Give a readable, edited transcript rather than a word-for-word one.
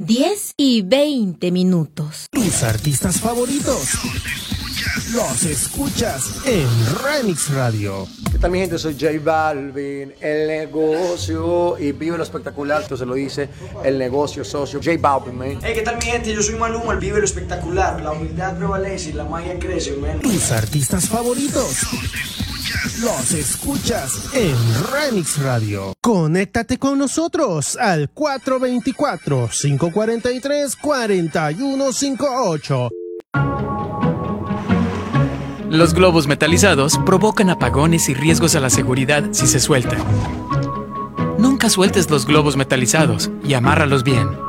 10 y 20 minutos. Tus artistas favoritos los escuchas en Remix Radio. ¿Qué tal, mi gente? Soy J Balvin, el negocio, y vive lo espectacular. Esto se lo dice el negocio socio J Balvin, man. Hey, ¿qué tal, mi gente? Yo soy Maluma, el vive lo espectacular. La humildad prevalece y la magia crece, man. Tus artistas favoritos los escuchas en Remix Radio. Conéctate con nosotros al 424-543-4158. Los globos metalizados provocan apagones y riesgos a la seguridad si se sueltan. Nunca sueltes los globos metalizados y amárralos bien.